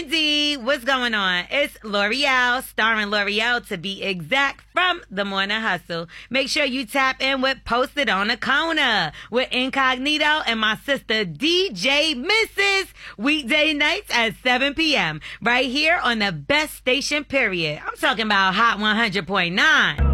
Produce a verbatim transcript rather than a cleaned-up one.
indeed. What's going on? It's L'Oreal, starring L'Oreal to be exact, from The Morning Hustle. Make sure you tap in with Posted on the Corner with Incognito and my sister D J Missus weekday nights at seven p.m. right here on the best station, period. I'm talking about Hot one hundred point nine.